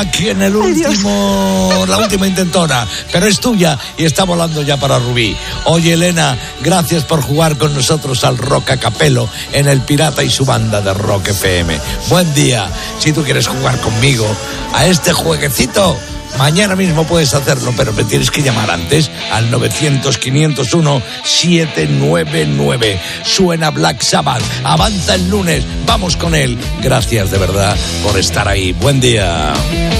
Aquí en el la última intentona, pero es tuya y está volando ya para Rubí. Oye, Elena, gracias por jugar con nosotros al Rock a Capelo en El Pirata y su banda de Rock FM. Buen día. Si tú quieres jugar conmigo a este jueguecito, mañana mismo puedes hacerlo, pero me tienes que llamar antes al 900-501-799. Suena Black Sabbath. Avanza el lunes. Vamos con él. Gracias de verdad por estar ahí. Buen día.